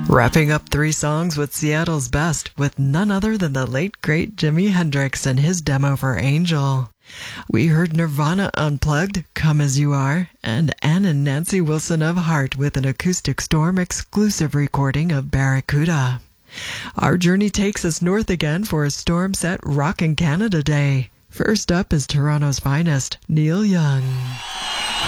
Wrapping up 3 songs with Seattle's best with none other than the late great Jimi Hendrix and his demo for Angel. We heard Nirvana Unplugged, Come As You Are, and Ann and Nancy Wilson of Heart with an Acoustic Storm exclusive recording of Barracuda. Our journey takes us north again for a storm-set Rockin' Canada Day. First up is Toronto's finest, Neil Young.